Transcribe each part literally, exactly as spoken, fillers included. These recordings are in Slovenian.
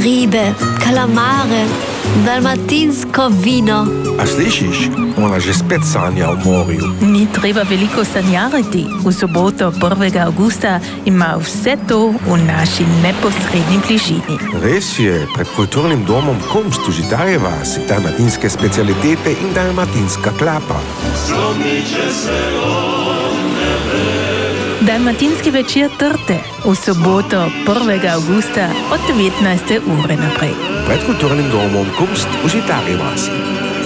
ribe, kalamare, dalmatinsko vino. A slišiš? Ona že spet sanja o morju. Ni treba veliko sanjariti. V soboto prvega avgusta ima vse to v naši neposredni bližini. Res je, pred kulturnim domom Kumst v Židarjeva si dalmatinske specialitete in dalmatinska klapa. Dalmatinski večer trte v soboto prvega avgusta od devetnajste ure naprej. Pred kulturnim domom Kumst v Židarjeva si.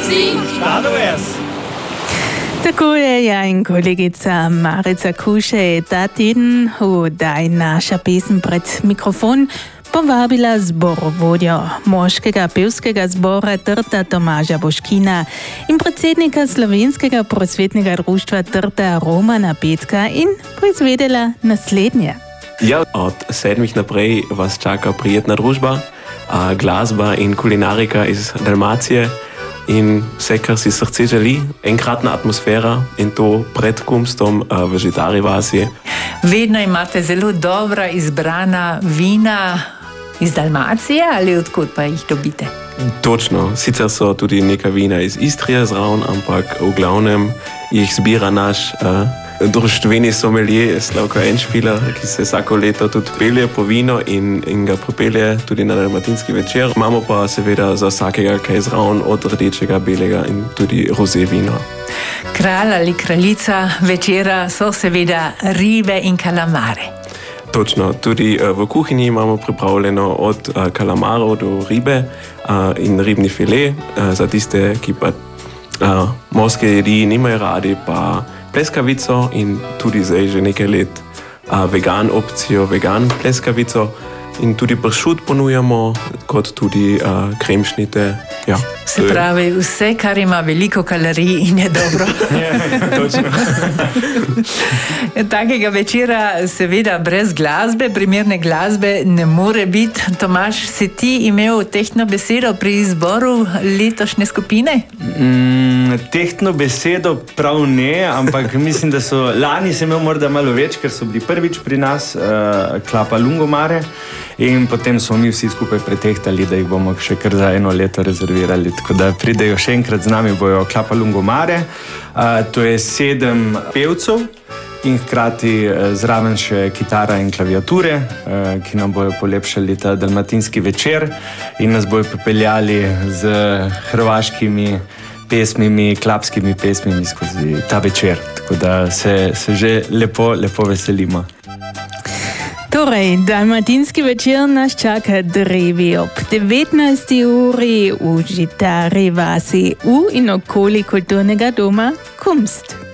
Tako je ja in kolegica Marica Kuše ta teden v Daj naša pesem pred mikrofon povabila zborovodjo moškega pevskega zbora Trta Tomaža Boškina in predsednika Slovenskega prosvetnega društva Trta Romana Petka in poizvedela naslednje. Ja, od sedmih naprej vas čaka prijetna družba, a glasba in kulinarika iz Dalmacije in vse, kar si srce želi, enkratna atmosfera in to pred Kumstom v Žitari vasi. Vedno imate zelo dobra izbrana vina iz Dalmacije ali odkud pa jih dobite? Točno, sicer so tudi neka vina iz Istrije zraven, ampak v glavnem jih zbira naš uh, društveni sommelier Slavko Enšpiler, ki se vsako leto tudi pelje po vino in, in ga propelje tudi na dalmatinski večer. Imamo pa seveda za vsakega kaj zraven od rdečega, belega in tudi roze vino. Kralj ali kraljica večera so seveda ribe in kalamare. Točno, tudi uh, v kuhinji imamo pripravljeno od uh, kalamarov do ribe uh, in ribni file. Uh, za tiste, ki pa uh, morske jedi nimajo radi, pa pleskavico in tudi zdaj že nekaj let uh, vegan opcijo, vegan pleskavico in tudi pršut ponujamo, kot tudi uh, kremšnite. Ja. Se pravi, vse, kar ima veliko kalorij in je dobro. Točno. Takega večera seveda brez glasbe, primerne glasbe ne more biti. Tomaž, si ti imel tehtno besedo pri izboru letošnje skupine? Mm, tehtno besedo prav ne, ampak mislim, da so lani se imel morda malo več, ker so bili prvič pri nas uh, klapa Lungomare in potem smo mi vsi skupaj pretehtali, da jih bomo še kar za eno leto rezervirali. Tako da pridejo še enkrat z nami, bojo klapa Lungomare. Uh, to je sedem pevcev in hkrati uh, zraven še kitara in klaviature, uh, ki nam bojo polepšali ta dalmatinski večer in nas bojo popeljali z hrvaškimi pesmimi, klapskimi pesmimi skozi ta večer. Tako da se, se že lepo, lepo veselimo. Torej, dalmatinski večer nas čaka drevi ob devetnajsti uri v Žitari vasi v in okoli kulturnega doma Kumst.